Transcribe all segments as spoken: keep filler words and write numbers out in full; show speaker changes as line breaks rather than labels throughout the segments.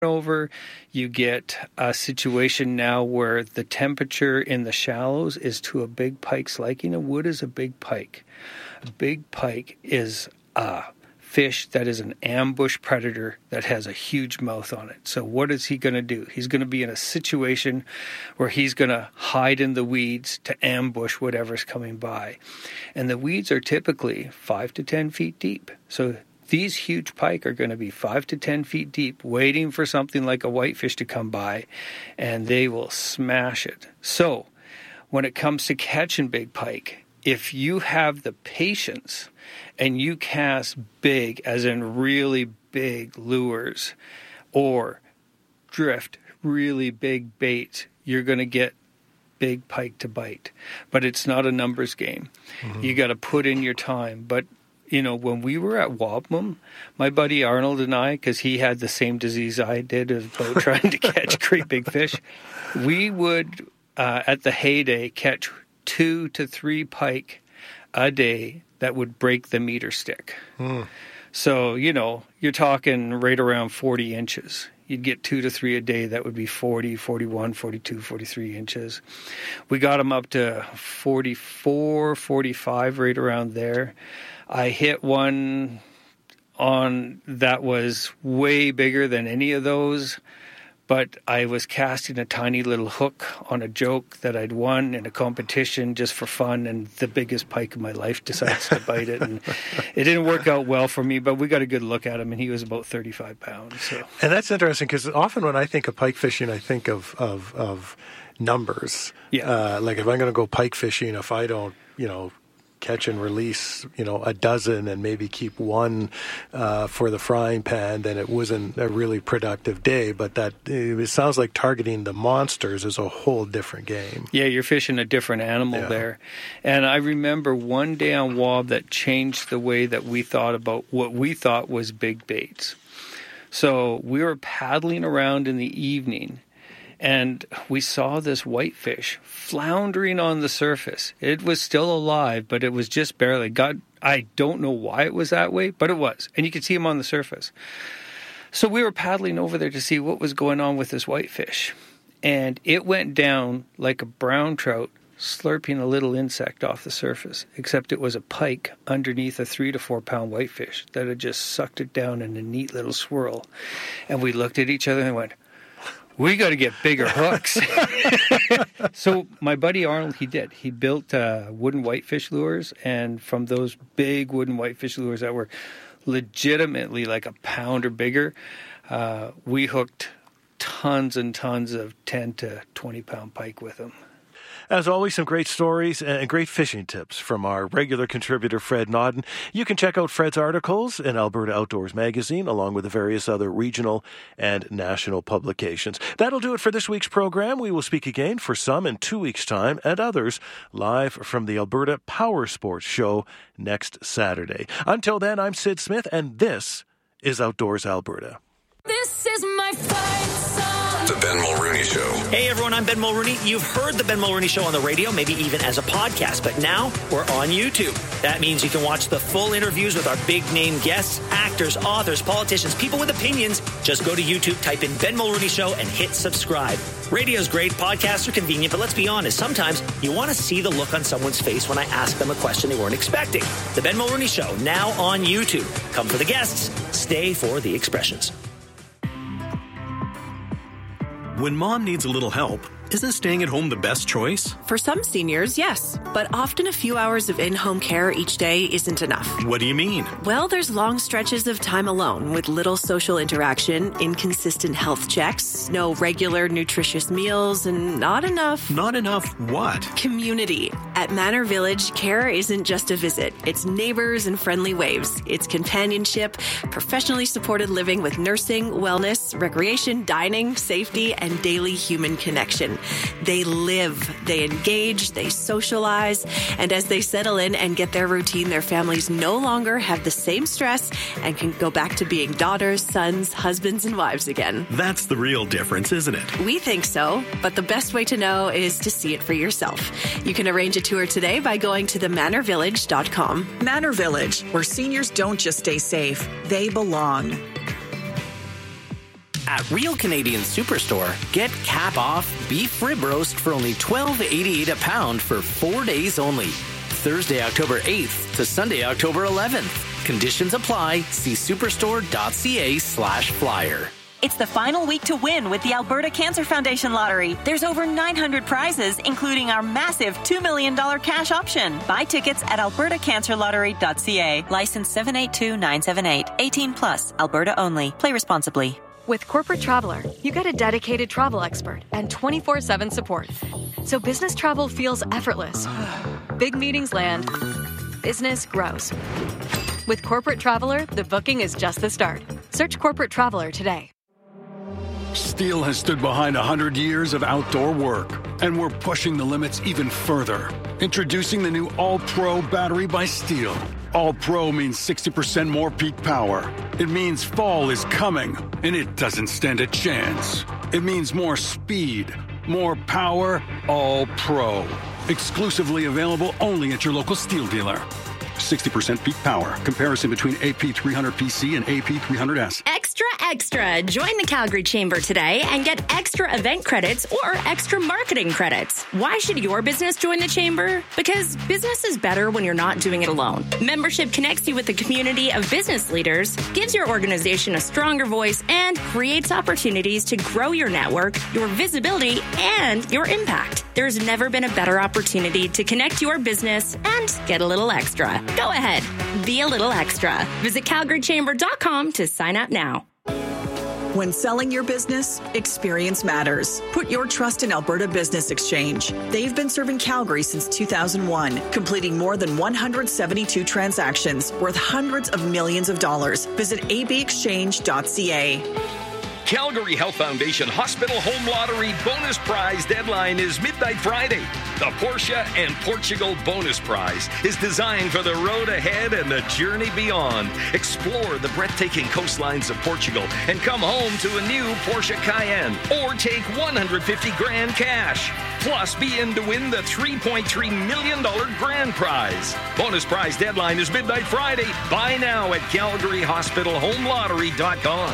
over, you get a situation now where the temperature in the shallows is to a big pike's liking. A wood is a big pike. A big pike is a fish that is an ambush predator that has a huge mouth on it. So what is he going to do? He's going to be in a situation where he's going to hide in the weeds to ambush whatever's coming by. And the weeds are typically five to ten feet deep. So these huge pike are going to be five to ten feet deep, waiting for something like a whitefish to come by, and they will smash it. So when it comes to catching big pike, if you have the patience and you cast big, as in really big lures, or drift really big baits, you're going to get big pike to bite. But it's not a numbers game. Mm-hmm. You got to put in your time. But you know, when we were at Wampum, my buddy Arnold and I, because he had the same disease I did about trying to catch great big fish, we would, uh, at the heyday, catch two to three pike a day that would break the meter stick. Mm. So, you know, you're talking right around forty inches. You'd get two to three a day. That would be forty, forty-one, forty-two, forty-three inches. We got them up to forty-four, forty-five, right around there. I hit one on that was way bigger than any of those, but I was casting a tiny little hook on a joke that I'd won in a competition just for fun, and the biggest pike of my life decides to bite it. And it didn't work out well for me, but we got a good look at him, and he was about thirty-five pounds. So. And
that's interesting, because often when I think of pike fishing, I think of, of, of numbers. Yeah. Uh, like if I'm going to go pike fishing, if I don't, you know, catch and release, you know, a dozen and maybe keep one uh, for the frying pan, then it wasn't a really productive day. But that it sounds like targeting the monsters is a whole different game.
Yeah, you're fishing a different animal yeah. there. And I remember one day on Wob that changed the way that we thought about what we thought was big baits. So we were paddling around in the evening, and we saw this whitefish floundering on the surface. It was still alive, but it was just barely. God, I don't know why it was that way, but it was. And you could see him on the surface. So we were paddling over there to see what was going on with this whitefish. And it went down like a brown trout, slurping a little insect off the surface, except it was a pike underneath a three to four pound whitefish that had just sucked it down in a neat little swirl. And we looked at each other and went, we got to get bigger hooks. So my buddy Arnold, he did. He built uh, wooden whitefish lures, and from those big wooden whitefish lures that were legitimately like a pound or bigger, uh, we hooked tons and tons of ten to twenty pound pike with them.
As always, some great stories and great fishing tips from our regular contributor, Fred Nodden. You can check out Fred's articles in Alberta Outdoors Magazine, along with the various other regional and national publications. That'll do it for this week's program. We will speak again for some in two weeks' time, and others live from the Alberta Power Sports Show next Saturday. Until then, I'm Sid Smith, and this is Outdoors Alberta.
This is my fight song.
The Ben Mulrooney Show.
Hey everyone, I'm Ben Mulrooney. You've heard the Ben Mulrooney Show on the radio, maybe even as a podcast, but now we're on YouTube. That means you can watch the full interviews with our big name guests, actors, authors, politicians, people with opinions. Just go to YouTube, type in Ben Mulrooney Show, and hit subscribe. Radio's great, podcasts are convenient, but let's be honest, sometimes you want to see the look on someone's face when I ask them a question they weren't expecting. The Ben Mulrooney Show, now on YouTube. Come for the guests, stay for the expressions.
When mom needs a little help, isn't staying at home the best choice?
For some seniors, yes. But often a few hours of in-home care each day isn't enough.
What do you mean?
Well, there's long stretches of time alone with little social interaction, inconsistent health checks, no regular nutritious meals, and not enough...
Not enough what?
Community. At Manor Village, care isn't just a visit. It's neighbors and friendly waves. It's companionship, professionally supported living with nursing, wellness, recreation, dining, safety, and daily human connection. They live, they engage, they socialize, and as they settle in and get their routine, their families no longer have the same stress and can go back to being daughters, sons, husbands, and wives again.
That's the real difference, isn't it?
We think so, but the best way to know is to see it for yourself. You can arrange a tour today by going to the manor village dot com.
Manor Village, where seniors don't just stay safe, they belong.
At Real Canadian Superstore, get cap off beef rib roast for only twelve eighty-eight a pound for four days only. Thursday, October eighth to Sunday, October eleventh. Conditions apply. See superstore.ca slash flyer.
It's the final week to win with the Alberta Cancer Foundation Lottery. There's over nine hundred prizes, including our massive two million dollars cash option. Buy tickets at alberta cancer lottery dot c a. License seven eight two nine seven eight. eighteen plus. Alberta only. Play responsibly.
With Corporate Traveler, you get a dedicated travel expert and twenty-four seven support. So business travel feels effortless. Big meetings land. Business grows. With Corporate Traveler, the booking is just the start. Search Corporate Traveler today.
Steel has stood behind one hundred years of outdoor work, and we're pushing the limits even further. Introducing the new All-Pro battery by Steel. All-Pro means sixty percent more peak power. It means fall is coming, and it doesn't stand a chance. It means more speed, more power, All-Pro. Exclusively available only at your local Steel dealer. sixty percent peak power. Comparison between A P three hundred P C and A P three hundred S.
Extra, extra. Join the Calgary Chamber today and get extra event credits or extra marketing credits. Why should your business join the Chamber? Because business is better when you're not doing it alone. Membership connects you with a community of business leaders, gives your organization a stronger voice, and creates opportunities to grow your network, your visibility, and your impact. There's never been a better opportunity to connect your business and get a little extra. Go ahead, be a little extra. Visit calgary chamber dot com to sign up now.
When selling your business, experience matters. Put your trust in Alberta Business Exchange. They've been serving Calgary since two thousand one, completing more than one hundred seventy-two transactions worth hundreds of millions of dollars. Visit a b exchange dot c a.
Calgary Health Foundation Hospital Home Lottery bonus prize deadline is midnight Friday. The Porsche and Portugal bonus prize is designed for the road ahead and the journey beyond. Explore the breathtaking coastlines of Portugal and come home to a new Porsche Cayenne or take one hundred fifty grand cash. Plus, be in to win the three point three million dollars grand prize. Bonus prize deadline is midnight Friday. Buy now at calgary hospital home lottery dot com.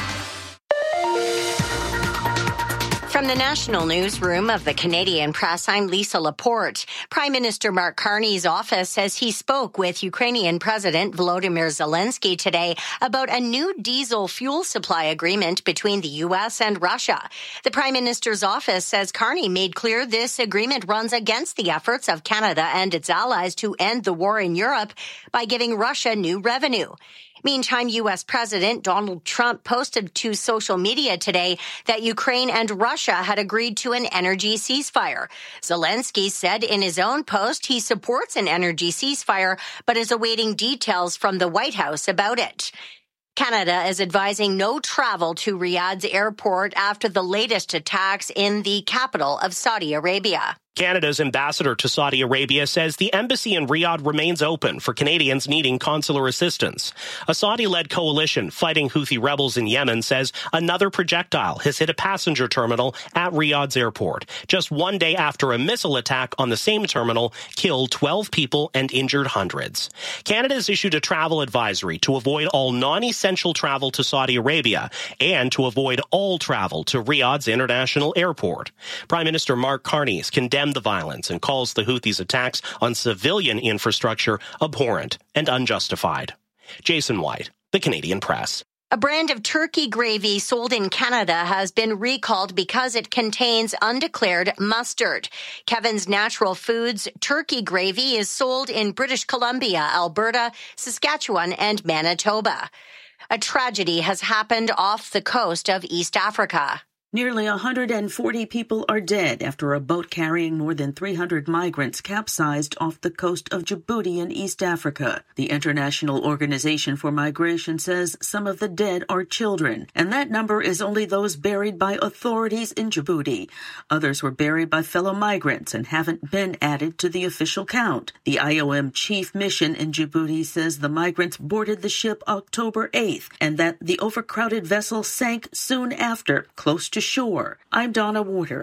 From the National Newsroom of the Canadian Press, I'm Lisa Laporte. Prime Minister Mark Carney's office says he spoke with Ukrainian President Volodymyr Zelensky today about a new diesel fuel supply agreement between the U S and Russia. The Prime Minister's office says Carney made clear this agreement runs against the efforts of Canada and its allies to end the war in Europe by giving Russia new revenue. Meantime, U S. President Donald Trump posted to social media today that Ukraine and Russia had agreed to an energy ceasefire. Zelensky said in his own post he supports an energy ceasefire, but is awaiting details from the White House about it. Canada is advising no travel to Riyadh's airport after the latest attacks in the capital of Saudi Arabia.
Canada's ambassador to Saudi Arabia says the embassy in Riyadh remains open for Canadians needing consular assistance. A Saudi-led coalition fighting Houthi rebels in Yemen says another projectile has hit a passenger terminal at Riyadh's airport, just one day after a missile attack on the same terminal killed twelve people and injured hundreds. Canada has issued a travel advisory to avoid all non-essential travel to Saudi Arabia and to avoid all travel to Riyadh's international airport. Prime Minister Mark Carney has condemned the violence and calls the Houthis' attacks on civilian infrastructure abhorrent and unjustified. Jason White, The Canadian Press.
A brand of turkey gravy sold in Canada has been recalled because it contains undeclared mustard. Kevin's Natural Foods turkey gravy is sold in British Columbia, Alberta, Saskatchewan, and Manitoba. A tragedy has happened off the coast of East Africa.
Nearly one hundred forty people are dead after a boat carrying more than three hundred migrants capsized off the coast of Djibouti in East Africa. The International Organization for Migration says some of the dead are children, and that number is only those buried by authorities in Djibouti. Others were buried by fellow migrants and haven't been added to the official count. The I O M chief mission in Djibouti says the migrants boarded the ship October eighth and that the overcrowded vessel sank soon after, close to shore. I'm Donna Warder.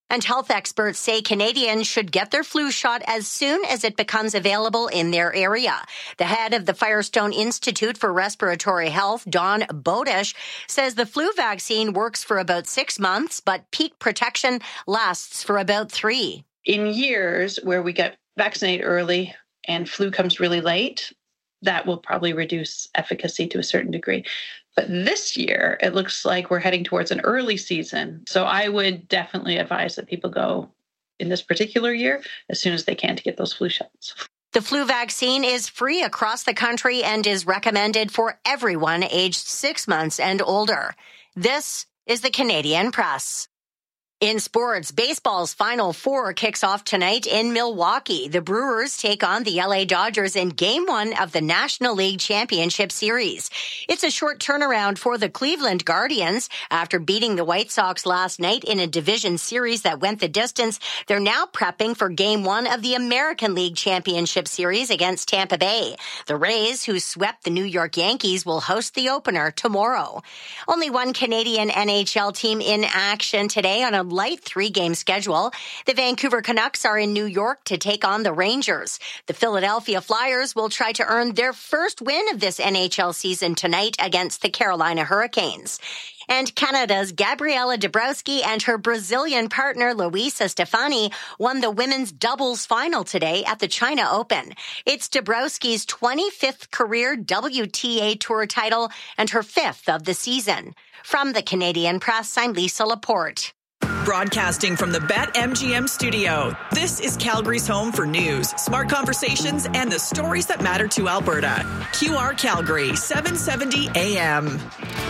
And health experts say Canadians should get their flu shot as soon as it becomes available in their area. The head of the Firestone Institute for Respiratory Health, Dawn Bodish, says the flu vaccine works for about six months, but peak protection lasts for about three.
In years where we get vaccinated early and flu comes really late, that will probably reduce efficacy to a certain degree. But this year, it looks like we're heading towards an early season. So I would definitely advise that people go in this particular year as soon as they can to get those flu shots.
The flu vaccine is free across the country and is recommended for everyone aged six months and older. This is the Canadian Press. In sports, baseball's Final Four kicks off tonight in Milwaukee. The Brewers take on the L A Dodgers in Game one of the National League Championship Series. It's a short turnaround for the Cleveland Guardians. After beating the White Sox last night in a division series that went the distance, they're now prepping for Game one of the American League Championship Series against Tampa Bay. The Rays, who swept the New York Yankees, will host the opener tomorrow. Only one Canadian N H L team in action today on a light three-game schedule. The Vancouver Canucks are in New York to take on the Rangers. The Philadelphia Flyers will try to earn their first win of this N H L season tonight against the Carolina Hurricanes. And Canada's Gabriela Dabrowski and her Brazilian partner Luisa Stefani won the women's doubles final today at the China Open. It's Dabrowski's twenty-fifth career W T A Tour title and her fifth of the season. From the Canadian Press, I'm Lisa Laporte.
Broadcasting from the BetMGM studio, this is Calgary's home for news, smart conversations, and the stories that matter to Alberta. Q R Calgary, seven seventy A M.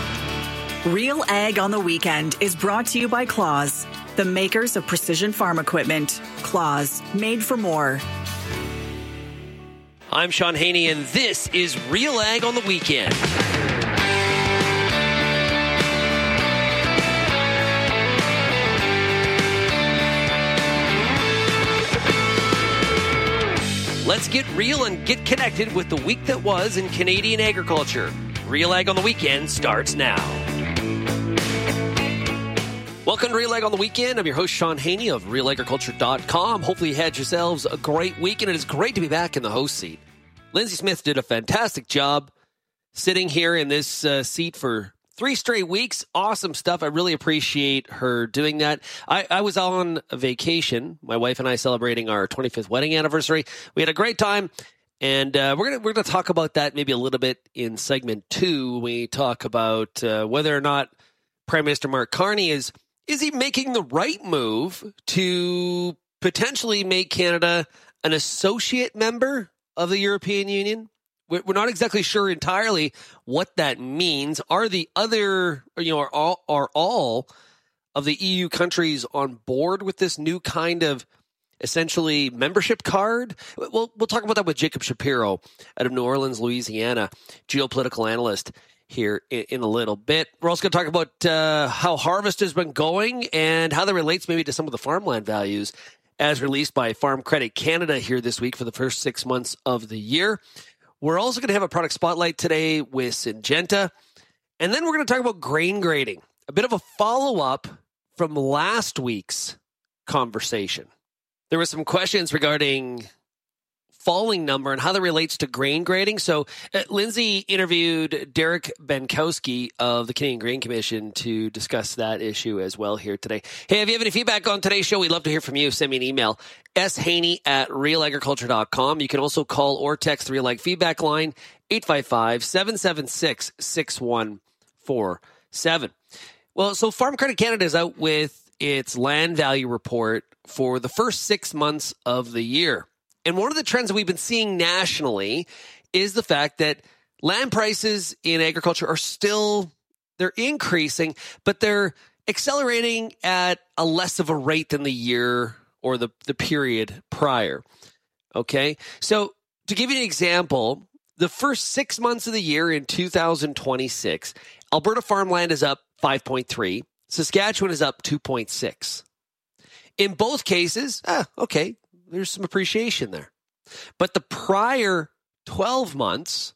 Real Ag on the Weekend is brought to you by Claws, the makers of precision farm equipment. Claws, made for more.
I'm Sean Haney, and this is Real Ag on the Weekend. Let's get real and get connected with the week that was in Canadian agriculture. Real Ag on the Weekend starts now. Welcome to Real Ag on the Weekend. I'm your host, Sean Haney of real agriculture dot com. Hopefully you had yourselves a great week, and it is great to be back in the host seat. Lindsay Smith did a fantastic job sitting here in this uh, seat for three straight weeks. Awesome stuff. I really appreciate her doing that. I, I was on a vacation. My wife and I celebrating our twenty-fifth wedding anniversary. We had a great time, and uh, we're gonna we're gonna talk about that maybe a little bit in segment two. We talk about uh, whether or not Prime Minister Mark Carney is is he making the right move to potentially make Canada an associate member of the European Union. We're not exactly sure entirely what that means. Are the other, you know, are all, are all of the E U countries on board with this new kind of essentially membership card? We'll, we'll talk about that with Jacob Shapiro out of New Orleans, Louisiana, geopolitical analyst here in, in a little bit. We're also going to talk about uh, how harvest has been going and how that relates maybe to some of the farmland values as released by Farm Credit Canada here this week for the first six months of the year. We're also going to have a product spotlight today with Syngenta. And then we're going to talk about grain grading, a bit of a follow-up from last week's conversation. There were some questions regarding falling number and how that relates to grain grading. So uh, Lindsay interviewed Derek Benkowski of the Canadian Grain Commission to discuss that issue as well here today. Hey, if you have any feedback on today's show, we'd love to hear from you. Send me an email, shaney at real agriculture dot com. You can also call or text the Real Ag feedback line, eight five five, seven seven six, six one four seven. Well, so Farm Credit Canada is out with its land value report for the first six months of the year. And one of the trends that we've been seeing nationally is the fact that land prices in agriculture are still, they're increasing, but they're accelerating at a less of a rate than the year or the, the period prior. Okay. So to give you an example, the first six months of the year in two thousand twenty-six, Alberta farmland is up five point three. Saskatchewan is up two point six. In both cases, ah, okay, there's some appreciation there. But the prior twelve months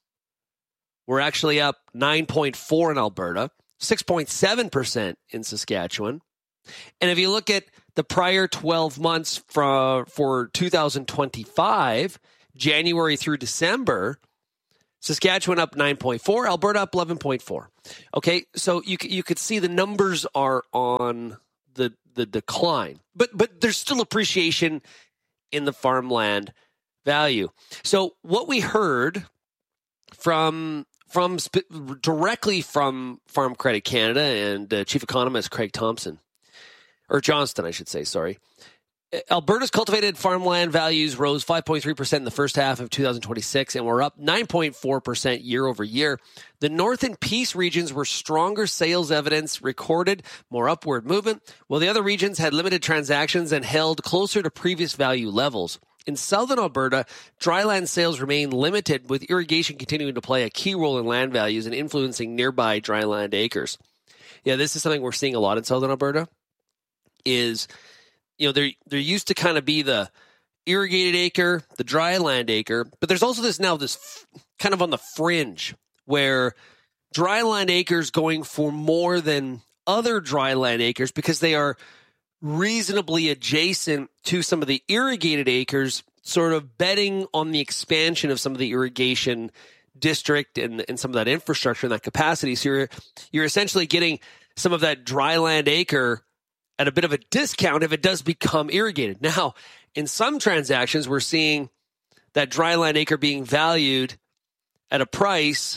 were actually up nine point four in Alberta, six point seven percent in Saskatchewan. And if you look at the prior twelve months for, for two thousand twenty-five, January through December, Saskatchewan up nine point four, Alberta up eleven point four. Okay, so you you could see the numbers are on the the decline, but but there's still appreciation in the farmland value. So what we heard from from directly from Farm Credit Canada and uh, Chief Economist Craig Thompson, or Johnston, I should say, sorry. Alberta's cultivated farmland values rose five point three percent in the first half of two thousand twenty-six and were up nine point four percent year over year. The North and Peace regions were stronger sales evidence recorded, more upward movement, while the other regions had limited transactions and held closer to previous value levels. In southern Alberta, dryland sales remain limited, with irrigation continuing to play a key role in land values and influencing nearby dryland acres. Yeah, this is something we're seeing a lot in southern Alberta, is, you know, there there used to kind of be the irrigated acre, the dryland acre, but there's also this now this f- kind of on the fringe where dryland acres going for more than other dryland acres because they are reasonably adjacent to some of the irrigated acres, sort of betting on the expansion of some of the irrigation district and, and some of that infrastructure and that capacity. So you're, you're essentially getting some of that dryland acre at a bit of a discount if it does become irrigated. Now, in some transactions, we're seeing that dryland acre being valued at a price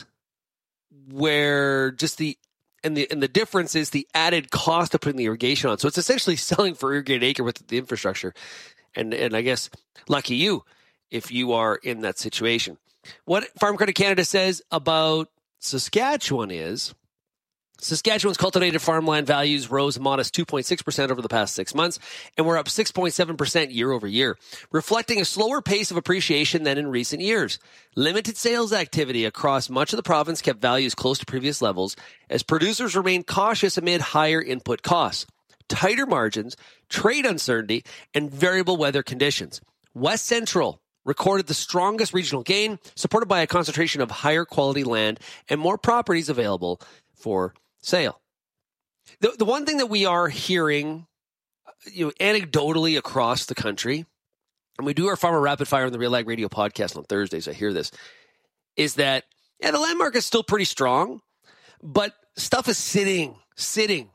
where just the And the and the difference is the added cost of putting the irrigation on. So it's essentially selling for irrigated acre with the infrastructure. And and I guess lucky you if you are in that situation. What Farm Credit Canada says about Saskatchewan is Saskatchewan's cultivated farmland values rose a modest two point six percent over the past six months and were up six point seven percent year over year, reflecting a slower pace of appreciation than in recent years. Limited sales activity across much of the province kept values close to previous levels as producers remained cautious amid higher input costs, tighter margins, trade uncertainty, and variable weather conditions. West Central recorded the strongest regional gain, supported by a concentration of higher quality land and more properties available for sale. The the one thing that we are hearing, you know, anecdotally across the country, and we do our Farmer Rapid Fire on the Real Ag Radio podcast on Thursdays, I hear this, is that, yeah, the land market is still pretty strong, but stuff is sitting, sitting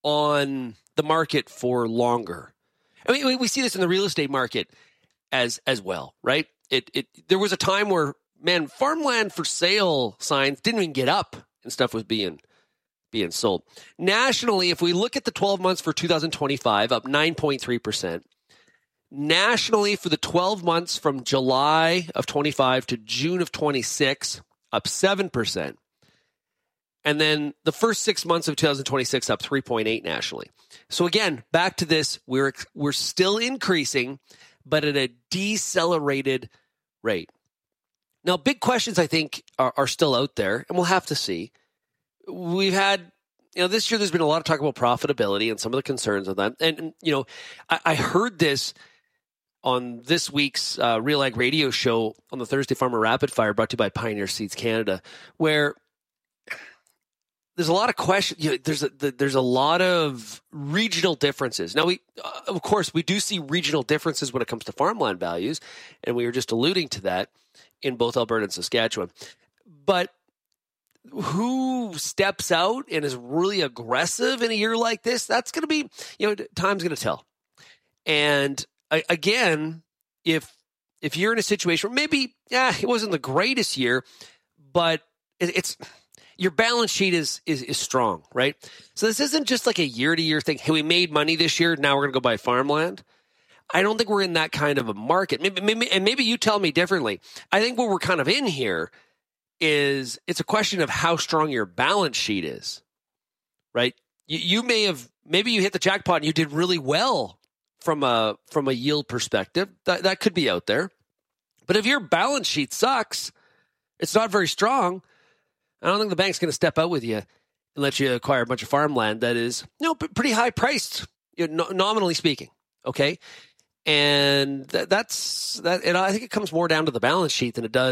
on the market for longer. I mean, we see this in the real estate market as as well, right? It it there was a time where, man, farmland for sale signs didn't even get up and stuff was being being sold. Nationally, if we look at the twelve months for two thousand twenty-five, up nine point three percent. Nationally, for the twelve months from July of twenty-five to June of twenty-six, up seven percent. And then the first six months of two thousand twenty-six, up three point eight nationally. So again, back to this, we're we're still increasing, but at a decelerated rate. Now, big questions, I think, are, are still out there, and we'll have to see. We've had, you know, this year there's been a lot of talk about profitability and some of the concerns of that. And, and you know, I, I heard this on this week's uh, Real Ag Radio show on the Thursday Farmer Rapid Fire, brought to you by Pioneer Seeds Canada, where there's a lot of questions. You know, there's a, there's a lot of regional differences. Now, we, uh, of course, we do see regional differences when it comes to farmland values, and we were just alluding to that in both Alberta and Saskatchewan. But who steps out and is really aggressive in a year like this, that's going to be, you know, time's going to tell. And I, again, if if you're in a situation where maybe, yeah, it wasn't the greatest year, but it, it's your balance sheet is, is is strong, right? So this isn't just like a year-to-year thing. Hey, we made money this year, now we're going to go buy farmland. I don't think we're in that kind of a market. Maybe, maybe, and maybe you tell me differently. I think what we're kind of in here is it's a question of how strong your balance sheet is, right? You, you may have, maybe you hit the jackpot and you did really well from a from a yield perspective. That that could be out there. But if your balance sheet sucks, it's not very strong, I don't think the bank's going to step out with you and let you acquire a bunch of farmland that is, you know, pretty high priced, you know, nominally speaking. Okay. And that, that's that. And I think it comes more down to the balance sheet than it does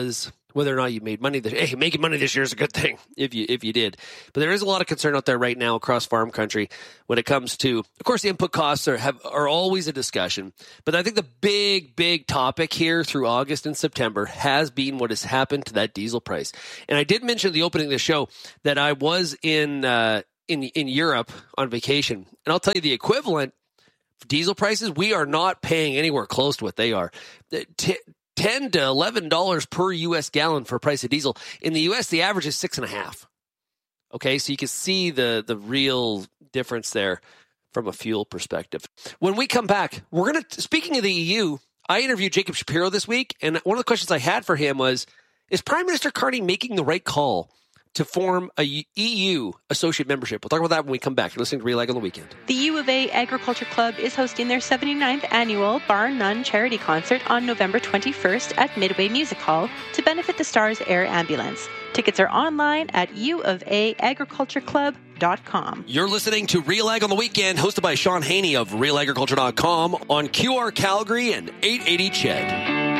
whether or not you made money this hey, making money this year is a good thing if you if you did. But there is a lot of concern out there right now across farm country when it comes to, of course, the input costs are have are always a discussion. But I think the big, big topic here through August and September has been what has happened to that diesel price. And I did mention at the opening of the show that I was in uh, in in Europe on vacation, and I'll tell you the equivalent for diesel prices, we are not paying anywhere close to what they are. T- ten to eleven dollars per U S gallon for price of diesel. In the U S, the average is six and a half. Okay, so you can see the the real difference there from a fuel perspective. When we come back, we're going to, speaking of the E U, I interviewed Jacob Shapiro this week, and one of the questions I had for him was, is Prime Minister Carney making the right call to form a E U associate membership? We'll talk about that when we come back. You're listening to Real Ag on the Weekend.
The U of A Agriculture Club is hosting their seventy-ninth annual Bar None charity concert on November twenty-first at Midway Music Hall to benefit the Stars Air Ambulance. Tickets are online at u of a agriculture club dot com.
You're listening to Real Ag on the Weekend, hosted by Sean Haney of real agriculture dot com on Q R Calgary and eight eighty C H E D.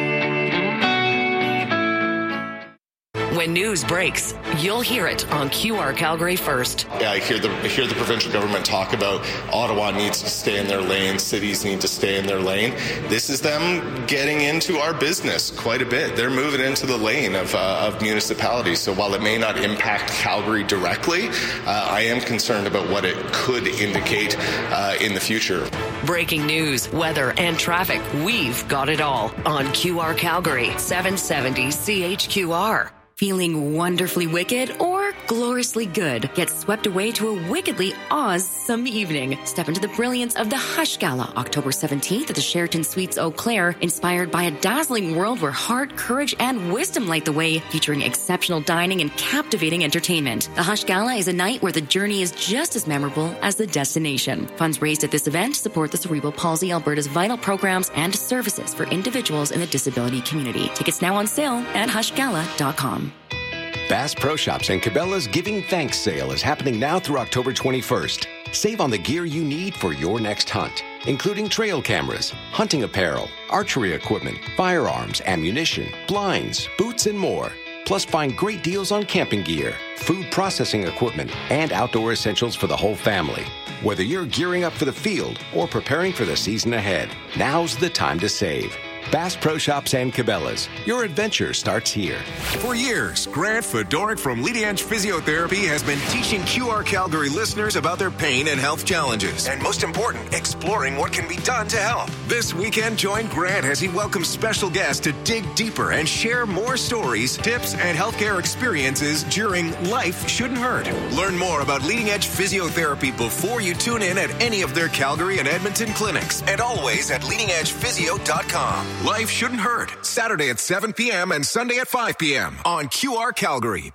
When news breaks, you'll hear it on Q R Calgary first.
Yeah, I hear the I hear the provincial government talk about Ottawa needs to stay in their lane, cities need to stay in their lane. This is them getting into our business quite a bit. They're moving into the lane of, uh, of municipalities. So while it may not impact Calgary directly, uh, I am concerned about what it could indicate uh, in the future.
Breaking news, weather, and traffic. We've got it all on Q R Calgary, seven seventy C H Q R. Feeling wonderfully wicked or gloriously good? Get swept away to a wickedly awesome evening. Step into the brilliance of the Hush Gala, October seventeenth at the Sheraton Suites Eau Claire, inspired by a dazzling world where heart, courage, and wisdom light the way, featuring exceptional dining and captivating entertainment. The Hush Gala is a night where the journey is just as memorable as the destination. Funds raised at this event support the Cerebral Palsy Alberta's vital programs and services for individuals in the disability community. Tickets now on sale at hush gala dot com.
Bass Pro Shops and Cabela's Giving Thanks sale is happening now through October twenty-first. Save on the gear you need for your next hunt, including trail cameras, hunting apparel, archery equipment, firearms, ammunition, blinds, boots, and more. Plus, find great deals on camping gear, food processing equipment, and outdoor essentials for the whole family. Whether you're gearing up for the field or preparing for the season ahead, now's the time to save. Bass Pro Shops and Cabela's. Your adventure starts here.
For years, Grant Fedoric from Leading Edge Physiotherapy has been teaching Q R Calgary listeners about their pain and health challenges. And most important, exploring what can be done to help. This weekend, join Grant as he welcomes special guests to dig deeper and share more stories, tips, and healthcare experiences during Life Shouldn't Hurt. Learn more about Leading Edge Physiotherapy before you tune in at any of their Calgary and Edmonton clinics. And always at leading edge physio dot com. Life Shouldn't Hurt, Saturday at seven p.m. and Sunday at five p.m. on Q R Calgary.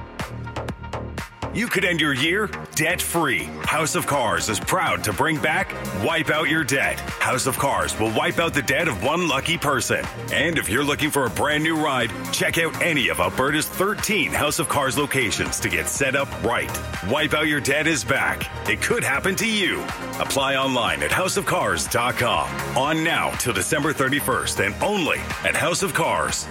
You could end your year debt-free. House of Cars is proud to bring back Wipe Out Your Debt. House of Cars will wipe out the debt of one lucky person. And if you're looking for a brand new ride, check out any of Alberta's thirteen House of Cars locations to get set up right. Wipe Out Your Debt is back. It could happen to you. Apply online at house of cars dot com. On now till December thirty-first and only at House of Cars.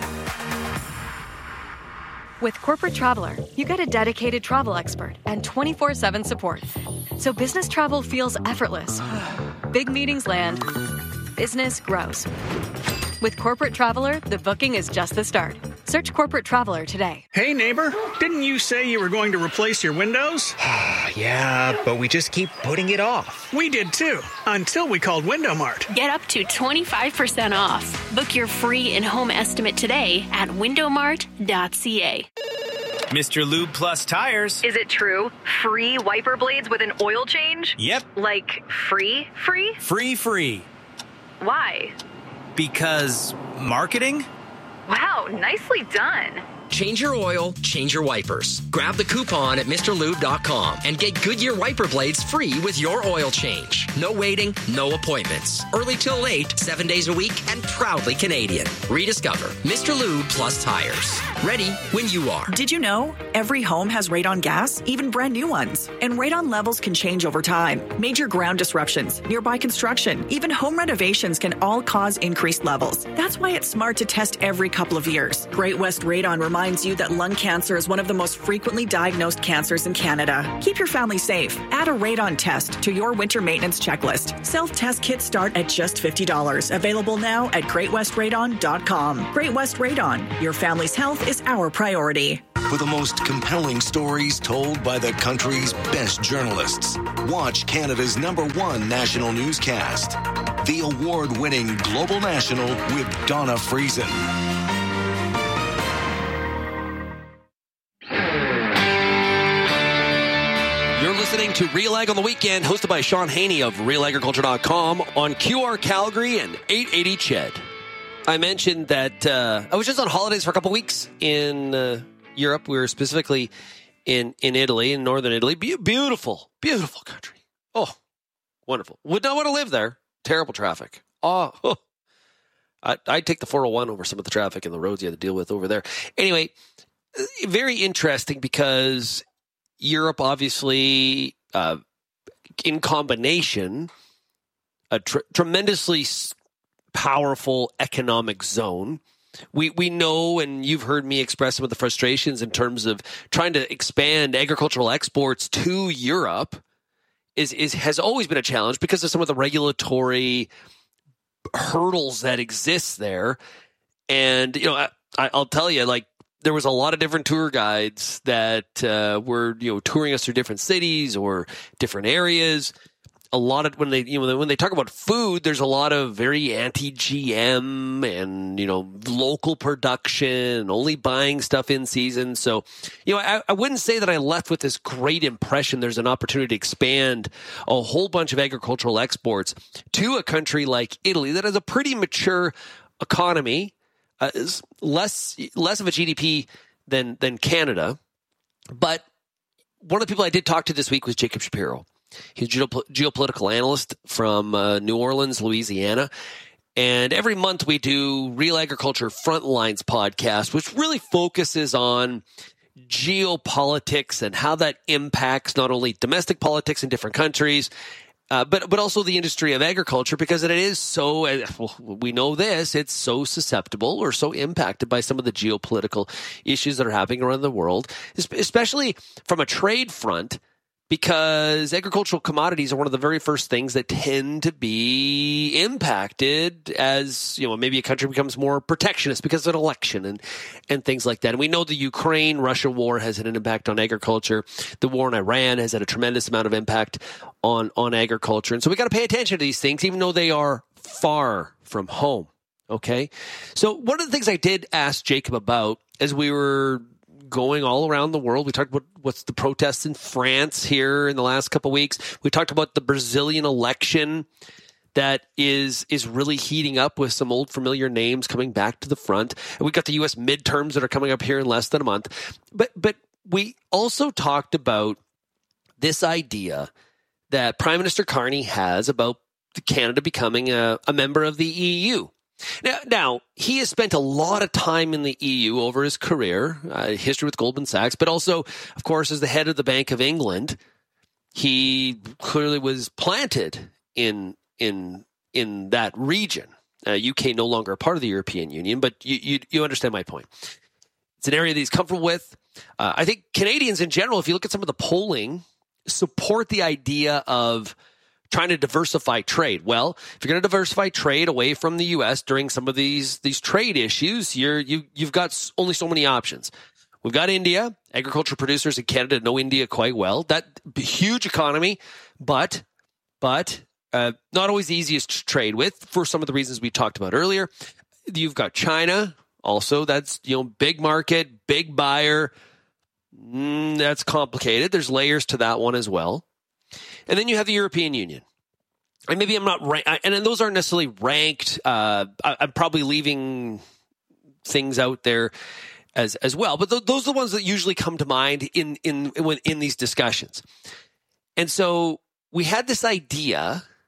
With Corporate Traveler, you get a dedicated travel expert and twenty-four seven support. So business travel feels effortless. Big meetings land. Business grows. With Corporate Traveler, the booking is just the start. Search Corporate Traveler today.
Hey, neighbor, didn't you say you were going to replace your windows?
Yeah, but we just keep putting it off.
We did too, until we called Window Mart.
Get up to twenty-five percent off. Book your free in-home estimate today at window mart dot c a.
Mister Lube Plus Tires.
Is it true? Free wiper blades with an oil change?
Yep.
Like free, free?
Free, free.
Why?
Because marketing?
Wow, nicely done.
Change your oil, change your wipers. Grab the coupon at Mr Lube dot com and get Goodyear wiper blades free with your oil change. No waiting, no appointments. Early till late, seven days a week, and proudly Canadian. Rediscover Mister Lube Plus Tires. Ready when you are.
Did you know every home has radon gas, even brand new ones? And radon levels can change over time. Major ground disruptions, nearby construction, even home renovations can all cause increased levels. That's why it's smart to test every couple of years. Great West Radon reminds you that lung cancer is one of the most frequently diagnosed cancers in Canada. Keep your family safe. Add a radon test to your winter maintenance checklist. Self-test kits start at just fifty dollars. Available now at great west radon dot com. Great West Radon. Your family's health is our priority.
For the most compelling stories told by the country's best journalists, watch Canada's number one national newscast, the award-winning Global National with Donna Friesen.
You're listening to Real Ag on the Weekend, hosted by Sean Haney of real agriculture dot com on Q R Calgary and eight eighty C H E D. I mentioned that uh, I was just on holidays for a couple weeks in uh, Europe. We were specifically in, in Italy, in northern Italy. Be- beautiful, beautiful country. Oh, wonderful. Would not want to live there. Terrible traffic. Oh, oh. I, I'd take the four oh one over some of the traffic and the roads you had to deal with over there. Anyway, very interesting because Europe, obviously, uh, in combination, a tr- tremendously powerful economic zone. We we know, and you've heard me express some of the frustrations in terms of trying to expand agricultural exports to Europe is is has always been a challenge because of some of the regulatory hurdles that exist there. And, you know, I, I'll tell you, like, there was a lot of different tour guides that uh, were, you know, touring us through different cities or different areas. A lot of when they, you know, when they talk about food, there's a lot of very anti-G M and, you know, local production, only buying stuff in season. So, you know, I, I wouldn't say that I left with this great impression. There's an opportunity to expand a whole bunch of agricultural exports to a country like Italy that has a pretty mature economy, uh, is less less of a G D P than than Canada. But one of the people I did talk to this week was Jacob Shapiro. He's a geop- geopolitical analyst from uh, New Orleans, Louisiana. And every month we do Real Agriculture Frontlines podcast, which really focuses on geopolitics and how that impacts not only domestic politics in different countries, uh, but but also the industry of agriculture, because it is so, uh, well, we know this, it's so susceptible or so impacted by some of the geopolitical issues that are happening around the world, especially from a trade front. Because agricultural commodities are one of the very first things that tend to be impacted as, you know, maybe a country becomes more protectionist because of an election and, and things like that. And we know the Ukraine-Russia war has had an impact on agriculture. The war in Iran has had a tremendous amount of impact on, on agriculture. And so we got to pay attention to these things, even though they are far from home. Okay? So one of the things I did ask Jacob about as we were going all around the world. We talked about what's the protests in France here in the last couple of weeks. We talked about the Brazilian election that is is really heating up with some old familiar names coming back to the front. And we got the U S midterms that are coming up here in less than a month. But but we also talked about this idea that Prime Minister Carney has about Canada becoming a, a member of the E U. Now, now, he has spent a lot of time in the E U over his career, uh, history with Goldman Sachs, but also, of course, as the head of the Bank of England, he clearly was planted in in in that region. Uh, U K no longer a part of the European Union, but you you, you understand my point. It's an area that he's comfortable with. Uh, I think Canadians in general, if you look at some of the polling, support the idea of trying to diversify trade. Well, if you're going to diversify trade away from the U S during some of these these trade issues, you're you you've got only so many options. We've got India. Agriculture producers in Canada know India quite well. That huge economy, but but uh, not always the easiest to trade with for some of the reasons we talked about earlier. You've got China, also. That's, you know, big market, big buyer. Mm, that's complicated. There's layers to that one as well. And then you have the European Union. And maybe I'm not right. And then those aren't necessarily ranked. Uh, I, I'm probably leaving things out there as as well. But th- those are the ones that usually come to mind in in in, in these discussions. And so we had this idea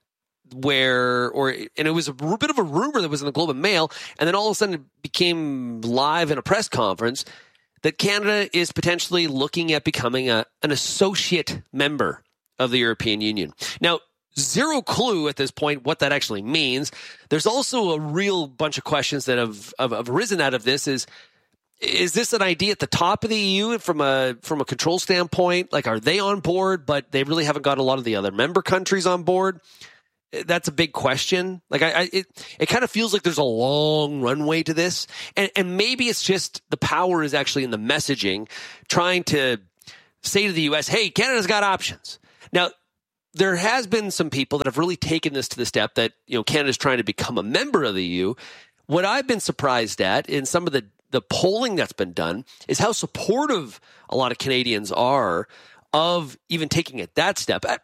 where, or, and it was a bit of a rumor that was in the Globe and Mail, and then all of a sudden it became live in a press conference that Canada is potentially looking at becoming a, an associate member of the European Union. Now, zero clue at this point what that actually means. There's also a real bunch of questions that have, have, have arisen out of this. Is is this an idea at the top of the E U from a from a control standpoint? Like, are they on board, but they really haven't got a lot of the other member countries on board? That's a big question. Like, I, I it it kind of feels like there's a long runway to this, and and maybe it's just the power is actually in the messaging, trying to say to the U S, "Hey, Canada's got options." Now, there has been some people that have really taken this to the step that, you know, Canada's trying to become a member of the E U. What I've been surprised at in some of the, the polling that's been done is how supportive a lot of Canadians are of even taking it that step. I,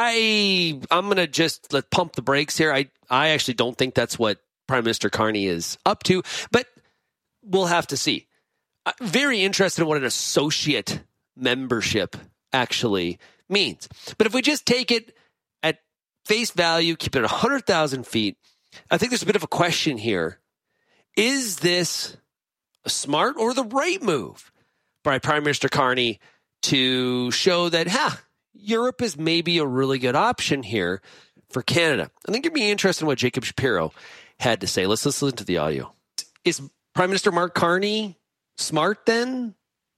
I I'm going to just let pump the brakes here. I, I actually don't think that's what Prime Minister Carney is up to, but we'll have to see. I'm very interested in what an associate membership actually means. But if we just take it at face value, keep it at one hundred thousand feet, I think there's a bit of a question here. Is this a smart or the right move by Prime Minister Carney to show that, ha, Europe is maybe a really good option here for Canada? I think it'd be interesting what Jacob Shapiro had to say. Let's listen to the audio. Is Prime Minister Mark Carney smart then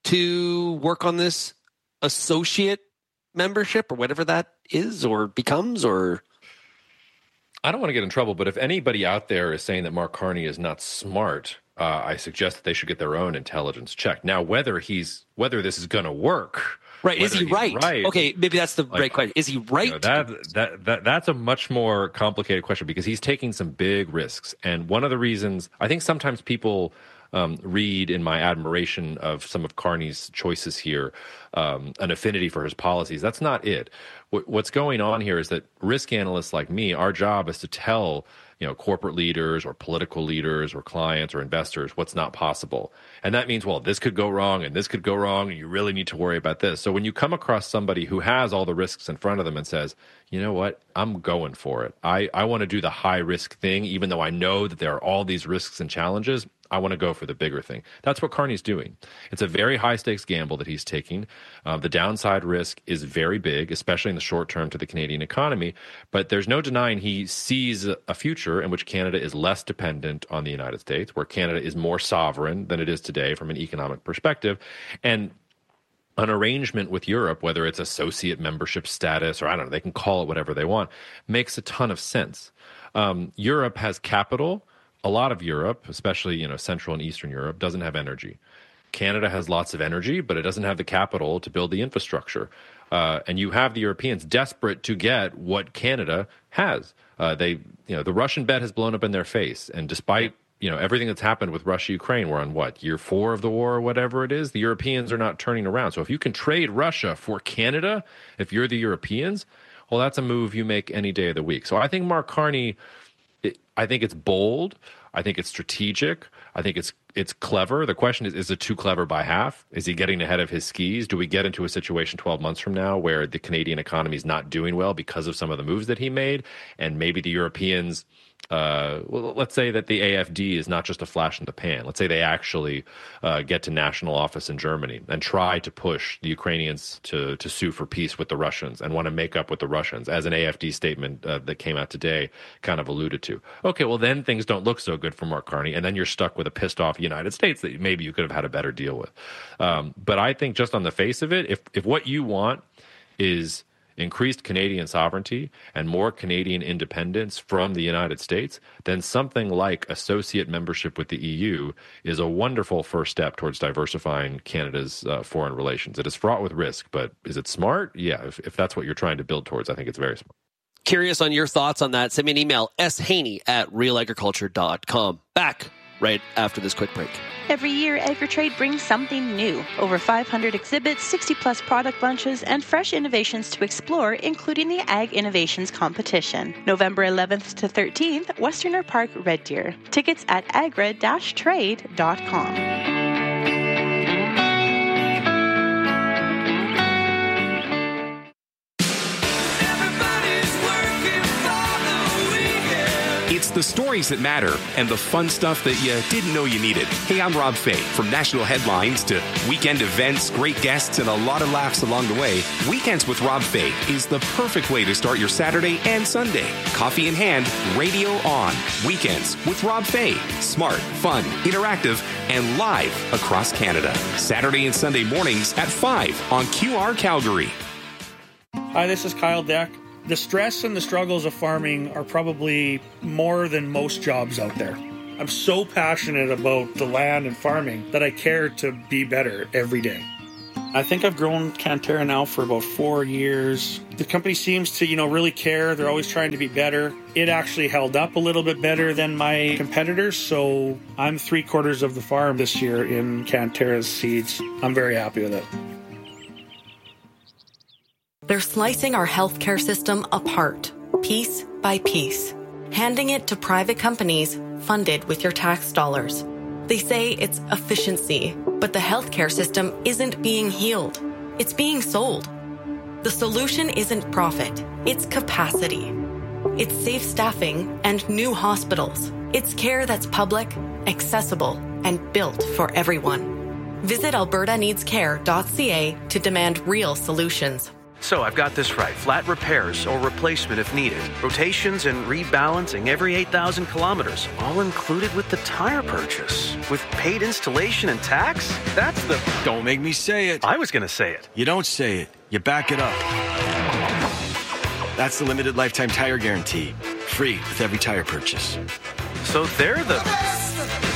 to work on this associate membership or whatever that is or becomes? Or
I don't want to get in trouble, but if anybody out there is saying that Mark Carney is not smart, uh, I suggest that they should get their own intelligence checked. Now, whether he's whether this is going to work,
right? Is he right?
right?
Okay, maybe that's the like, right question. Is he right?
You know, that that that that's a much more complicated question because he's taking some big risks, and one of the reasons I think sometimes people Um, read in my admiration of some of Carney's choices here, um, an affinity for his policies. That's not it. W- what's going on here is that risk analysts like me, our job is to tell, you know, corporate leaders or political leaders or clients or investors what's not possible. And that means, well, this could go wrong and this could go wrong and you really need to worry about this. So when you come across somebody who has all the risks in front of them and says, you know what, I'm going for it. I, I want to do the high risk thing, even though I know that there are all these risks and challenges. I want to go for the bigger thing. That's what Carney's doing. It's a very high-stakes gamble that he's taking. Uh, the downside risk is very big, especially in the short term to the Canadian economy. But there's no denying he sees a future in which Canada is less dependent on the United States, where Canada is more sovereign than it is today from an economic perspective. And an arrangement with Europe, whether it's associate membership status or I don't know, they can call it whatever they want, makes a ton of sense. Um, Europe has capital. A lot of Europe, especially, you know, Central and Eastern Europe, doesn't have energy. Canada has lots of energy, but it doesn't have the capital to build the infrastructure. Uh, and you have the Europeans desperate to get what Canada has. Uh, they, you know, the Russian bet has blown up in their face. And despite, you know, everything that's happened with Russia, Ukraine, we're on what, year four of the war or whatever it is, the Europeans are not turning around. So if you can trade Russia for Canada, if you're the Europeans, well, that's a move you make any day of the week. So I think Mark Carney, It, I think it's bold. I think it's strategic. I think it's it's clever. The question is, is it too clever by half? Is he getting ahead of his skis? Do we get into a situation twelve months from now where the Canadian economy is not doing well because of some of the moves that he made? And maybe the Europeans, uh, well, let's say that the A F D is not just a flash in the pan. Let's say they actually uh, get to national office in Germany and try to push the Ukrainians to, to sue for peace with the Russians and want to make up with the Russians, as an A F D statement uh, that came out today kind of alluded to. Okay, well, then things don't look so good for Mark Carney, and then you're stuck with a pissed-off United States that maybe you could have had a better deal with. Um, but I think just on the face of it, if if what you want is increased Canadian sovereignty and more Canadian independence from the United States, then something like associate membership with the E U is a wonderful first step towards diversifying Canada's uh, foreign relations. It is fraught with risk, but is it smart? Yeah, if, if that's what you're trying to build towards, I think it's very smart.
Curious on your thoughts on that? Send me an email, s haney at real agriculture dot com. Back right after this quick break.
Every year, AgriTrade brings something new. Over five hundred exhibits, sixty plus product launches, and fresh innovations to explore, including the Ag Innovations Competition. November eleventh to thirteenth, Westerner Park, Red Deer. Tickets at agra dash trade dot com.
the stories that matter and the fun stuff that you didn't know you needed. Hey, I'm Rob Fay. From national headlines to weekend events, great guests, and a lot of laughs along the way, Weekends with Rob Fay is the perfect way to start your Saturday and Sunday. Coffee in hand, radio on. Weekends with Rob Fay. Smart, fun, interactive, and live across Canada. Saturday and Sunday mornings at five on Q R Calgary.
Hi, this is Kyle Deck. The stress and the struggles of farming are probably more than most jobs out there. I'm so passionate about the land and farming that I care to be better every day. I think I've grown Cantera now for about four years. The company seems to, you know, really care. They're always trying to be better. It actually held up a little bit better than my competitors, so I'm three quarters of the farm this year in Cantera's seeds. I'm very happy with it.
They're slicing our healthcare system apart, piece by piece, handing it to private companies funded with your tax dollars. They say it's efficiency, but the healthcare system isn't being healed. It's being sold. The solution isn't profit, it's capacity. It's safe staffing and new hospitals. It's care that's public, accessible, and built for everyone. Visit alberta needs care dot c a to demand real solutions.
So I've got this right. Flat repairs or replacement if needed. Rotations and rebalancing every eight thousand kilometers. All included with the tire purchase. With paid installation and tax? That's the...
Don't make me say it.
I was going to say it.
You don't say it. You back it up. That's the limited lifetime tire guarantee. Free with every tire purchase.
So they're the... the
best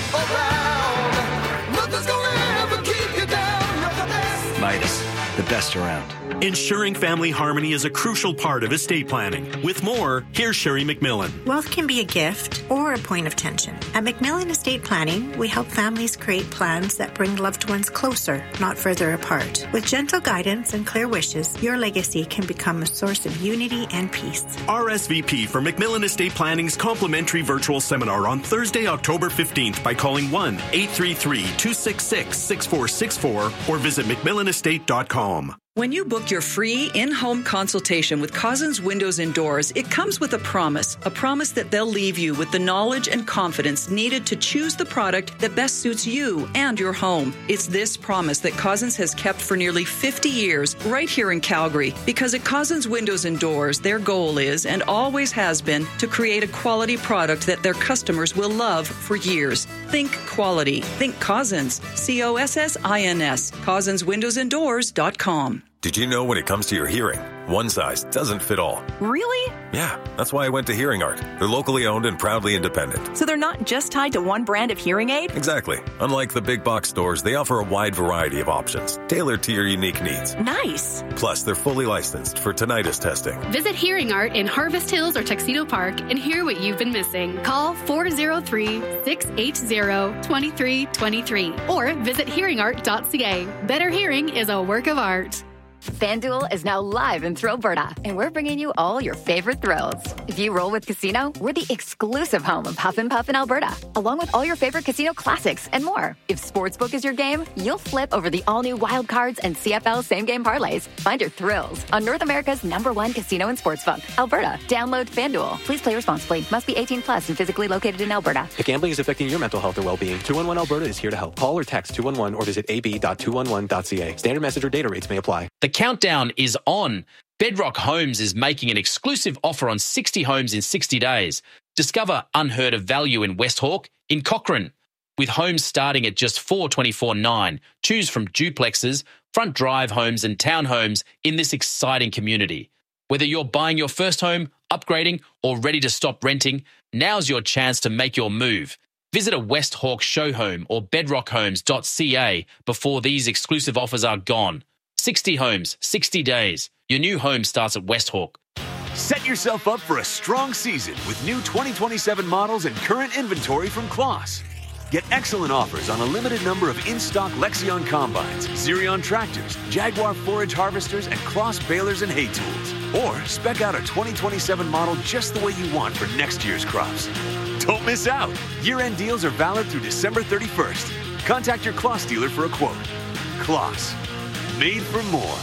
around. Nothing's gonna ever keep you down. You're the best. Midas, the best around.
Ensuring family harmony is a crucial part of estate planning. With more, here's Sherry McMillan.
Wealth can be a gift or a point of tension. At McMillan Estate Planning, we help families create plans that bring loved ones closer, not further apart. With gentle guidance and clear wishes, your legacy can become a source of unity and peace.
R S V P for McMillan Estate Planning's complimentary virtual seminar on Thursday, October fifteenth by calling one eight three three, two six six, six four six four or visit mcmillan estate dot com.
When you book your free in-home consultation with Cousins Windows and Doors, it comes with a promise, a promise that they'll leave you with the knowledge and confidence needed to choose the product that best suits you and your home. It's this promise that Cousins has kept for nearly fifty years right here in Calgary, because at Cousins Windows and Doors, their goal is and always has been to create a quality product that their customers will love for years. Think quality. Think Cousins. C O S S I N S. Cousins Windows and Doors dot com.
Did you know when it comes to your hearing, one size doesn't fit all?
Really?
Yeah, that's why I went to Hearing Art. They're locally owned and proudly independent.
So they're not just tied to one brand of hearing aid?
Exactly. Unlike the big box stores, they offer a wide variety of options, tailored to your unique needs.
Nice.
Plus, they're fully licensed for tinnitus testing.
Visit Hearing Art in Harvest Hills or Tuxedo Park and hear what you've been missing. Call four oh three, six eight zero, two three two three or visit hearing art dot c a. Better hearing is a work of art.
FanDuel is now live in Thrillberta, and we're bringing you all your favorite thrills. If you roll with Casino, we're the exclusive home of Huff and Puff in Alberta, along with all your favorite casino classics and more. If Sportsbook is your game, you'll flip over the all-new Wild Cards and C F L same-game parlays. Find your thrills on North America's number one casino and sportsbook, Alberta. Download FanDuel. Please play responsibly. Must be eighteen plus and physically located in Alberta.
If gambling is affecting your mental health or well-being, two one one Alberta is here to help. Call or text two one one or visit a b dot two one one dot c a. Standard message or data rates may apply.
The countdown is on. Bedrock Homes is making an exclusive offer on sixty homes in sixty days. Discover unheard of value in West Hawke, in Cochrane. With homes starting at just four hundred twenty-four thousand nine hundred dollars. Choose from duplexes, front drive homes and townhomes in this exciting community. Whether you're buying your first home, upgrading, or ready to stop renting, now's your chance to make your move. Visit a West Hawke show home or bedrock homes dot c a before these exclusive offers are gone. sixty homes, sixty days. Your new home starts at West Hawke.
Set yourself up for a strong season with new twenty twenty-seven models and current inventory from Claas. Get excellent offers on a limited number of in-stock Lexion combines, Xerion tractors, Jaguar forage harvesters, and Claas balers and hay tools. Or spec out a twenty twenty-seven model just the way you want for next year's crops. Don't miss out. Year-end deals are valid through December thirty-first. Contact your Claas dealer for a quote. Claas. Made for more.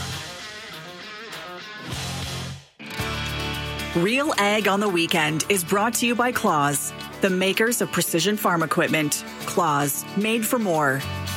Real Ag on the Weekend is brought to you by Claas. The makers of precision farm equipment. Claws, made for more.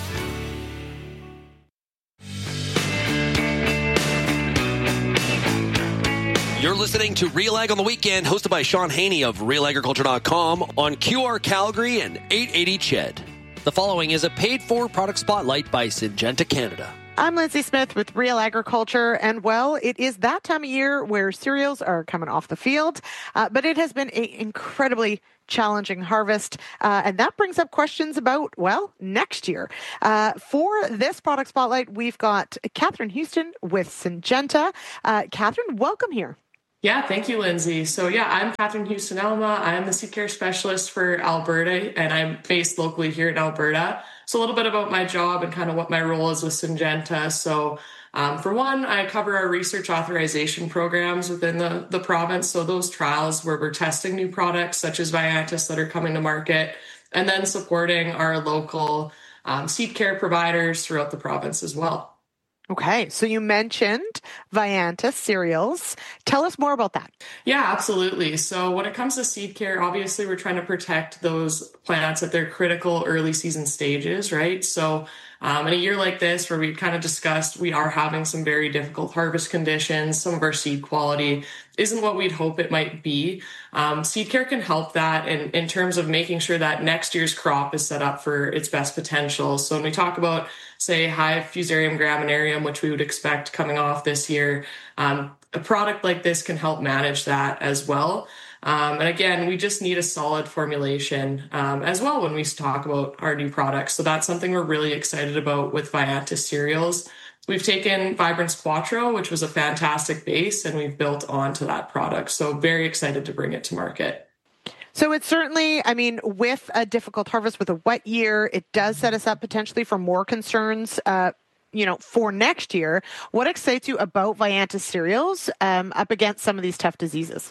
You're listening to Real Ag on the Weekend, hosted by Sean Haney of Real Agriculture dot com on Q R Calgary and eight eighty C H E D. The following is a paid-for product spotlight by Syngenta Canada.
I'm Lindsay Smith with Real Agriculture, and well, it is that time of year where cereals are coming off the field, uh, but it has been an incredibly challenging harvest, uh, and that brings up questions about, well, next year. Uh, for this product spotlight, we've got Catherine Houston with Syngenta. Uh, Catherine, welcome here.
Yeah, thank you, Lindsay. So yeah, I'm Catherine Houston Elma. I'm the seed care specialist for Alberta, and I'm based locally here in Alberta. So a little bit about my job and kind of what my role is with Syngenta. So um, for one, I cover our research authorization programs within the, the province. So those trials where we're testing new products such as Viantis that are coming to market, and then supporting our local um, seed care providers throughout the province as well.
Okay, so you mentioned Viantis cereals. Tell us more about that.
Yeah, absolutely. So when it comes to seed care, obviously we're trying to protect those plants at their critical early season stages, right? So um, in a year like this, where we've kind of discussed we are having some very difficult harvest conditions, some of our seed quality isn't what we'd hope it might be. Um, seed care can help that in, in terms of making sure that next year's crop is set up for its best potential. So when we talk about, say, high Fusarium graminearum, which we would expect coming off this year, um, a product like this can help manage that as well. Um, and again, we just need a solid formulation um, as well when we talk about our new products. So that's something we're really excited about with Viantis cereals. We've taken Vibrance Quattro, which was a fantastic base, and we've built onto that product. So very excited to bring it to market.
So it's certainly, I mean, with a difficult harvest, with a wet year, it does set us up potentially for more concerns, uh, you know, for next year. What excites you about Viantis cereals um, up against some of these tough diseases?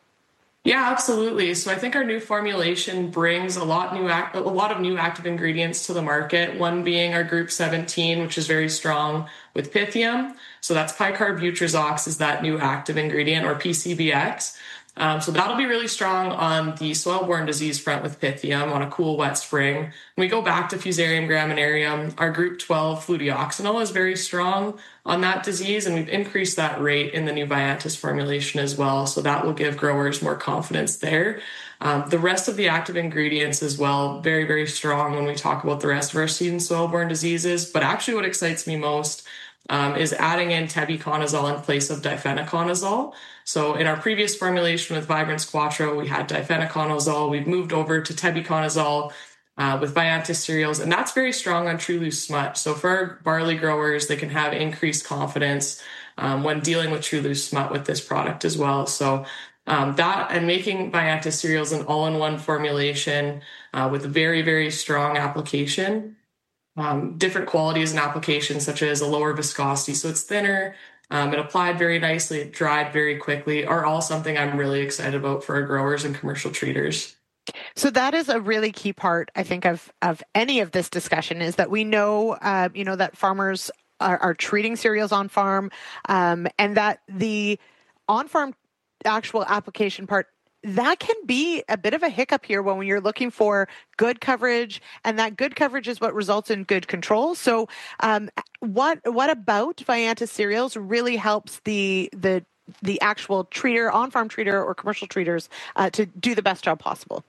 Yeah, absolutely. So I think our new formulation brings a lot new act, a lot of new active ingredients to the market. One being our group seventeen, which is very strong with Pythium. So that's picarbutrizox is that new active ingredient, or P C B X. Um, so that'll be really strong on the soil-borne disease front with Pythium on a cool, wet spring. When we go back to Fusarium graminearum, our group twelve fludioxanil is very strong on that disease, and we've increased that rate in the new Viantis formulation as well. So that will give growers more confidence there. Um, the rest of the active ingredients as well, very, very strong when we talk about the rest of our seed and soil-borne diseases. But actually what excites me most Um, is adding in tebuconazole in place of difenoconazole. So in our previous formulation with Vibrance Quattro, we had difenoconazole. We've moved over to tebuconazole uh, with Viantis cereals, and that's very strong on true loose smut. So for our barley growers, they can have increased confidence um, when dealing with true loose smut with this product as well. So um, that and making Viantis cereals an all-in-one formulation uh, with a very, very strong application. Um, different qualities and applications, such as a lower viscosity, so it's thinner, um, it applied very nicely, it dried very quickly, are all something I'm really excited about for our growers and commercial treaters.
So that is a really key part, I think, of of any of this discussion, is that we know, uh, you know, that farmers are, are treating cereals on farm, um, and that the on farm actual application part, that can be a bit of a hiccup here when you're looking for good coverage, and that good coverage is what results in good control. So um, what what about Viantis cereals really helps the the the actual treater, on-farm treater or commercial treaters uh, to do the best job possible?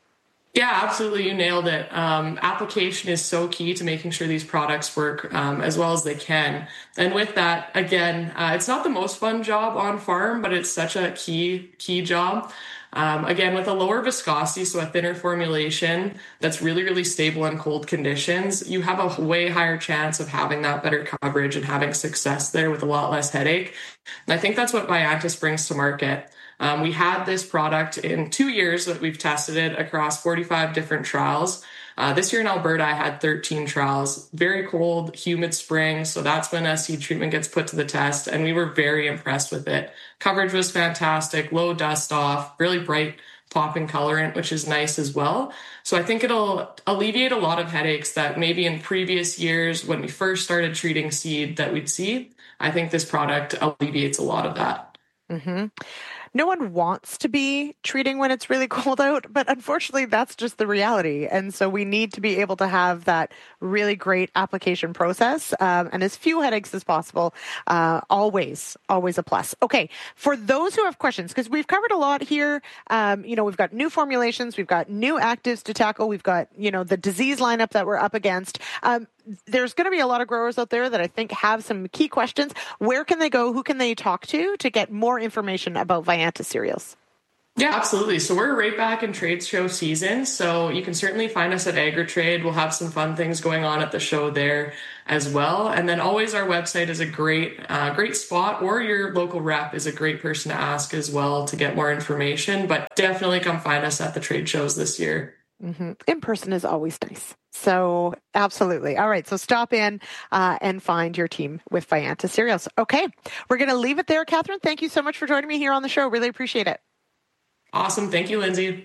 Yeah, absolutely. You nailed it. Um, application is so key to making sure these products work um, as well as they can. And with that, again, uh, it's not the most fun job on farm, but it's such a key, key job. Um, again, with a lower viscosity, so a thinner formulation that's really, really stable in cold conditions, you have a way higher chance of having that better coverage and having success there with a lot less headache. And I think that's what Viantis brings to market. Um, we had this product in two years that we've tested it across forty-five different trials. Uh, this year in Alberta, I had thirteen trials, very cold, humid spring. So that's when a seed treatment gets put to the test. And we were very impressed with it. Coverage was fantastic, low dust off, really bright popping colorant, which is nice as well. So I think it'll alleviate a lot of headaches that maybe in previous years when we first started treating seed that we'd see. I think this product alleviates a lot of that.
Mm-hmm. no one wants to be treating when it's really cold out, but unfortunately that's just the reality. And so we need to be able to have that really great application process um, and as few headaches as possible. Uh, always, always a plus. Okay, for those who have questions, because we've covered a lot here, um, you know, we've got new formulations, we've got new actives to tackle, we've got, you know, the disease lineup that we're up against. Um, there's going to be a lot of growers out there that I think have some key questions. Where can they go? Who can they talk to to get more information about Vyanta cereals?
Yeah, absolutely. So we're right back in trade show season. So you can certainly find us at AgriTrade. We'll have some fun things going on at the show there as well. And then always our website is a great, uh, great spot, or your local rep is a great person to ask as well to get more information. But definitely come find us at the trade shows this year.
Mm-hmm. In person is always nice. So absolutely. All right. So stop in uh, and find your team with Vyanta cereals. Okay. We're going to leave it there. Catherine, thank you so much for joining me here on the show. Really appreciate it.
Awesome. Thank you, Lindsay.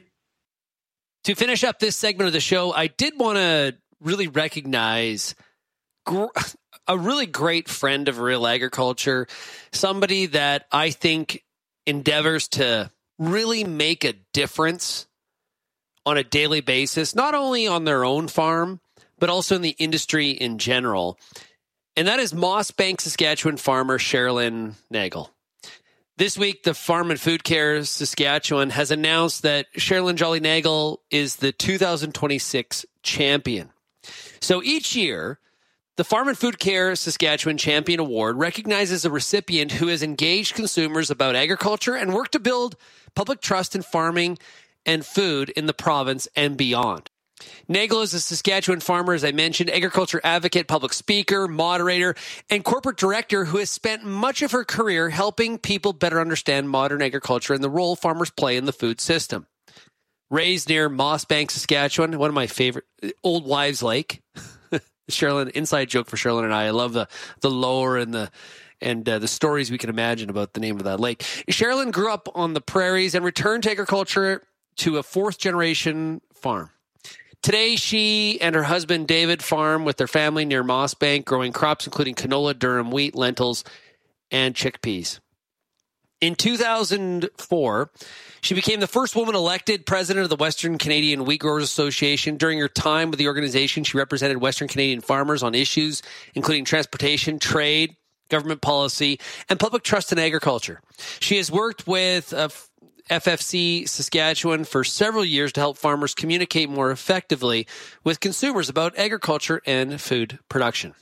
To finish up this segment of the show, I did want to really recognize gr- a really great friend of Real Agriculture, somebody that I think endeavors to really make a difference on a daily basis, not only on their own farm, but also in the industry in general. And that is Mossbank, Saskatchewan farmer Sherilyn Nagel. This week, the Farm and Food Care Saskatchewan has announced that Sherilyn Jolly Nagel is the two thousand twenty-six champion. So each year, the Farm and Food Care Saskatchewan Champion Award recognizes a recipient who has engaged consumers about agriculture and worked to build public trust in farming and food in the province and beyond. Nagel is a Saskatchewan farmer, as I mentioned, agriculture advocate, public speaker, moderator, and corporate director who has spent much of her career helping people better understand modern agriculture and the role farmers play in the food system. Raised near Mossbank, Saskatchewan, one of my favorite, Old Wives Lake. Sherilyn, inside joke for Sherilyn and I. I love the the lore and the and uh, the stories we can imagine about the name of that lake. Sherilyn grew up on the prairies and returned to agriculture to a fourth generation farm. Today, she and her husband David farm with their family near Mossbank, growing crops including canola, durum, wheat, lentils, and chickpeas. In two thousand four, she became the first woman elected president of the Western Canadian Wheat Growers Association. During her time with the organization, she represented Western Canadian farmers on issues including transportation, trade, government policy, and public trust in agriculture. She has worked with uh, F F C Saskatchewan for several years to help farmers communicate more effectively with consumers about agriculture and food production.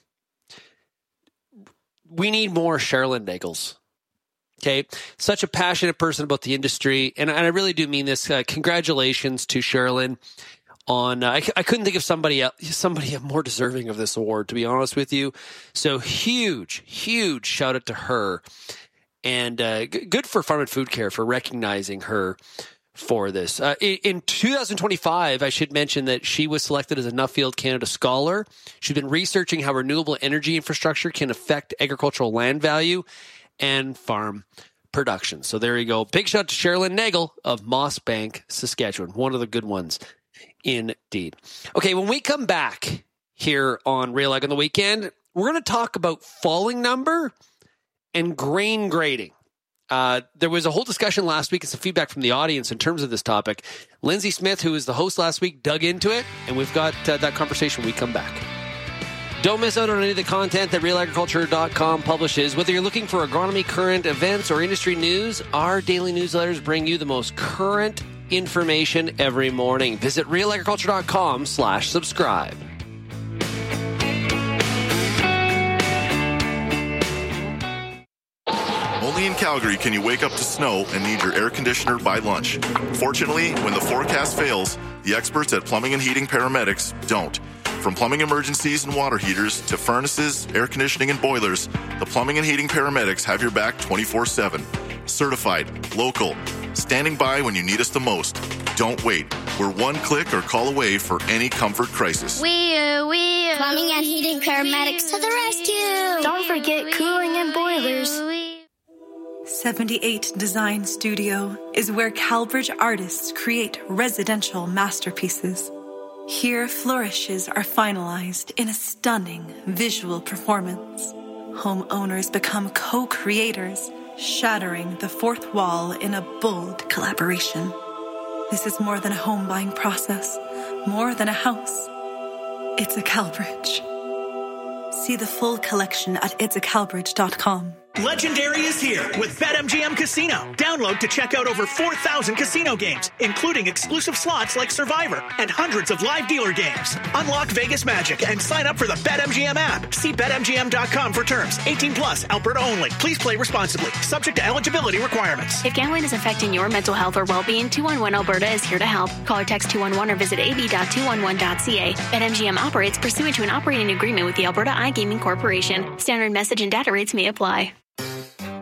We need more Sherilyn Nagels. Okay, such a passionate person about the industry, and, and I really do mean this. Uh, congratulations to Sherilyn on. Uh, I, I couldn't think of somebody else, somebody more deserving of this award, to be honest with you. So huge, huge shout out to her. And uh, g- good for Farm and Food Care for recognizing her for this. Uh, in, in two thousand twenty-five, I should mention that she was selected as a Nuffield Canada Scholar. She's been researching how renewable energy infrastructure can affect agricultural land value and farm production. So there you go. Big shout out to Sherilyn Nagel of Mossbank, Saskatchewan. One of the good ones indeed. Okay, when we come back here on Real Ag on the Weekend, we're going to talk about falling number and grain grading. Uh, there was a whole discussion last week and some feedback from the audience in terms of this topic. Lindsay Smith, who was the host last week, dug into it, and we've got uh, that conversation when we come back. Don't miss out on any of the content that real agriculture dot com publishes. Whether you're looking for agronomy, current events, or industry news, our daily newsletters bring you the most current information every morning. Visit real agriculture dot com slash subscribe.
Only in Calgary can you wake up to snow and need your air conditioner by lunch. Fortunately, when the forecast fails, the experts at Plumbing and Heating Paramedics don't. From plumbing emergencies and water heaters to furnaces, air conditioning, and boilers, the Plumbing and Heating Paramedics have your back twenty-four seven. Certified, local, standing by when you need us the most. Don't wait. We're one click or call away for any comfort crisis.
We, uh, we, uh, Plumbing and Heating Paramedics to the rescue. Don't forget cooling and boilers.
seventy-eight Design Studio is where Calbridge artists create residential masterpieces. Here, flourishes are finalized in a stunning visual performance. Homeowners become co-creators shattering the fourth wall in a bold collaboration. This is more than a home buying process, more than a house. It's a CalBridge. See the full collection at its a calbridge dot com.
Legendary is here with BetMGM Casino. Download to check out over four thousand casino games, including exclusive slots like Survivor and hundreds of live dealer games. Unlock Vegas magic and sign up for the BetMGM app. See Bet M G M dot com for terms. eighteen plus, Alberta only. Please play responsibly. Subject to eligibility requirements.
If gambling is affecting your mental health or well-being, two one one Alberta is here to help. Call or text two one one or visit a b dot two one one dot c a. BetMGM operates pursuant to an operating agreement with the Alberta iGaming Corporation. Standard message and data rates may apply.